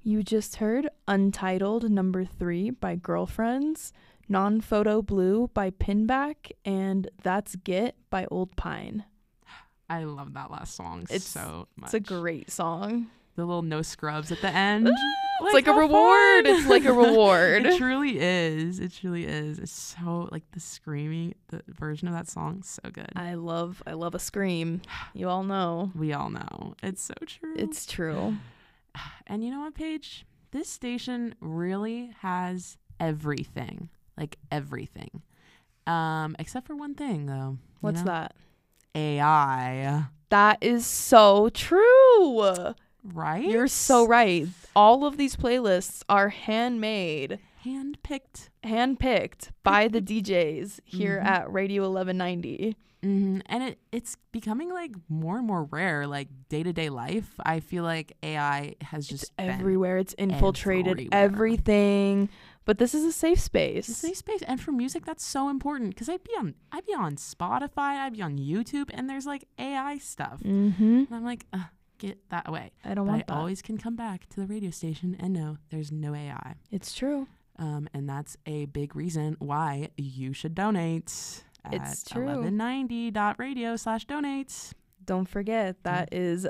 You just heard Untitled number 3 by Girlfriends, Non-Photo Blue by Pinback, and That's Git by Old Pine. I love that last song so much. It's a great song. The little no scrubs at the end. It's like a reward. It's like a reward. It truly is. It truly is. It's so, like, the screaming, the version of that song, so good. I love a scream. You all know. We all know. It's so true. It's true. And you know what, Paige? This station really has everything. Like, everything. Except for one thing, though. What's that? AI. That is so true. Right? You're so right. All of these playlists are handmade. Handpicked by the DJs here at Radio 1190. And it's becoming, like, more and more rare, like, day-to-day life. I feel like AI has just been everywhere. It's infiltrated everything. But this is a safe space. It's a safe space. And for music, that's so important. Because I'd be on Spotify, I'd be on YouTube, and there's, like, AI stuff. And I'm like, get that away. I don't want that. I always can come back to the radio station and know there's no AI. It's true. And that's a big reason why you should donate. It's true. 1190.radio/donate. Don't forget, that is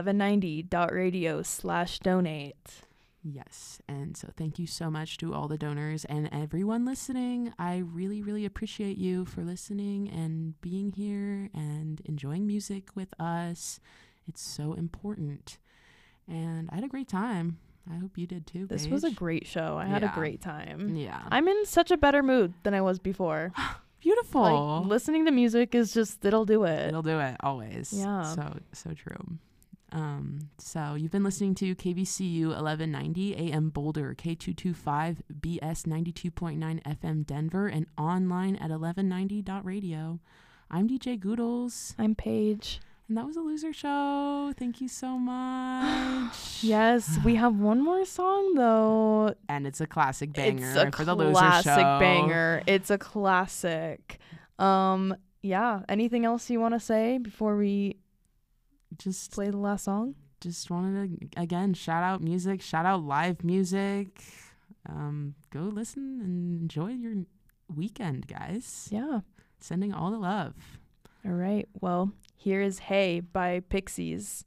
1190.radio/donate. Yes. And so thank you so much to all the donors and everyone listening. I really, really appreciate you for listening and being here and enjoying music with us. It's so important. And I had a great time. I hope you did too, This Paige. was a great show. I had a great time. Yeah. I'm in such a better mood than I was before. Beautiful. Like, listening to music is just, it'll do it. It'll do it always. Yeah. So true. So you've been listening to KVCU 1190 AM Boulder, K225 BS 92.9 FM Denver, and online at 1190.radio. I'm DJ Goodles. I'm Paige. And that was a loser show. Thank you so much. Yes, we have one more song though. And it's a classic banger for the loser show. Classic banger. It's a classic. Yeah. Anything else you want to say before we just play the last song? Just wanted to, again, shout out music, shout out live music. Go listen and enjoy your weekend, guys. Yeah. Sending all the love. All right. Well, here is Hey by Pixies.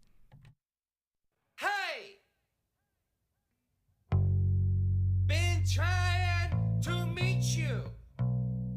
Hey! Been trying